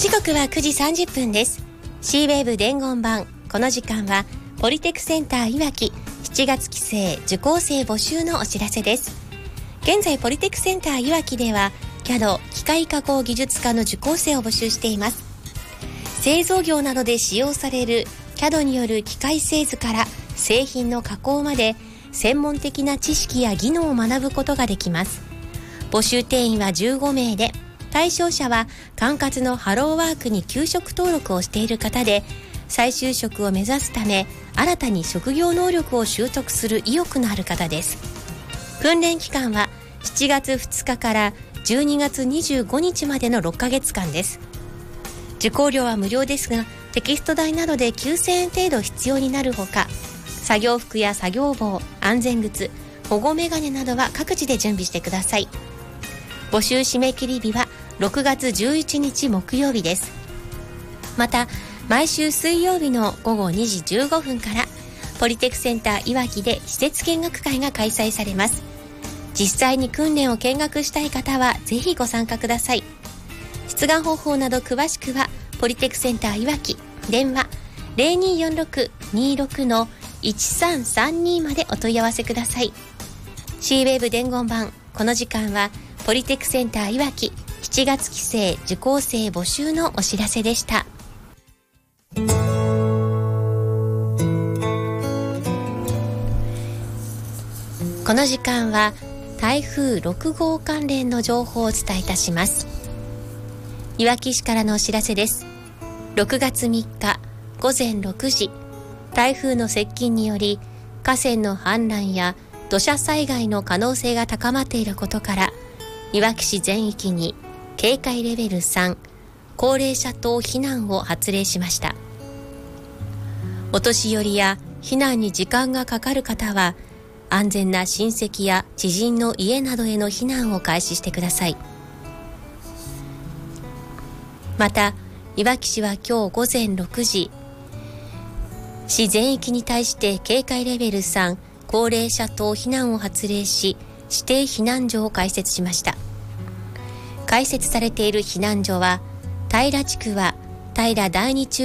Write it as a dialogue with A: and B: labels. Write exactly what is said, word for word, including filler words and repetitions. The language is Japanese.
A: 時刻はくじさんじゅっぷんです。 C ウェーブ伝言版、この時間はポリテクセンターいわきしちがつ期生受講生募集のお知らせです。現在ポリテクセンターいわきでは キャド 機械加工技術科の受講生を募集しています。製造業などで使用される キャド による機械製図から製品の加工まで専門的な知識や技能を学ぶことができます。募集定員はじゅうごめいで、対象者は管轄のハローワークに求職登録をしている方で、再就職を目指すため新たに職業能力を習得する意欲のある方です。訓練期間はしちがつふつかからじゅうにがつにじゅうごにちまでのろっかげつかんです。受講料は無料ですが、テキスト代などできゅうせんえん程度必要になるほか、作業服や作業帽、安全靴、保護メガネなどは各自で準備してください。募集締め切り日はろくがつじゅういちにち木曜日です。また毎週水曜日のごごにじじゅうごふんからポリテクセンターいわきで施設見学会が開催されます。実際に訓練を見学したい方はぜひご参加ください。出願方法など詳しくはポリテクセンターいわき電話 ゼロにーよんろく にーろく のいちさんさんに までお問い合わせください。 C ウェーブ伝言版、この時間はポリテクセンターいわきしちがつ期生受講生募集のお知らせでした。この時間は台風ろくごう関連の情報をお伝えいたします。いわき市からのお知らせです。ろくがつみっかごぜんろくじ、台風の接近により河川の氾濫や土砂災害の可能性が高まっていることから、いわき市全域に警戒レベルさん、高齢者等避難を発令しました。お年寄りや避難に時間がかかる方は、安全な親戚や知人の家などへの避難を開始してください。また、いわき市は今日ごぜんろくじ、市全域に対して警戒レベルさん、高齢者等避難を発令し、指定避難所を開設しました。開設されている避難所は、平地区は平第二中